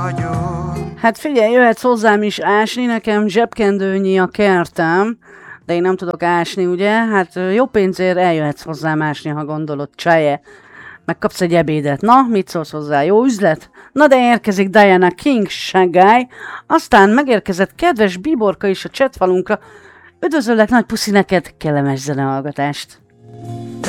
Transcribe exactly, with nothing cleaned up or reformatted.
vagyok. Hát figyelj, jöhetsz hozzám is ásni, nekem zsebkendőnyi a kertem, de én nem tudok ásni, ugye? Hát jó pénzért eljöhetsz hozzám ásni, ha gondolod, csaje. Megkapsz egy ebédet. Na, mit szólsz hozzá? Jó üzlet? Na de érkezik Diana King, Shanghai. Aztán megérkezett kedves Bíborka is a chatfalunkra. Üdvözöllek, nagy puszi neked, kellemes zenehallgatást.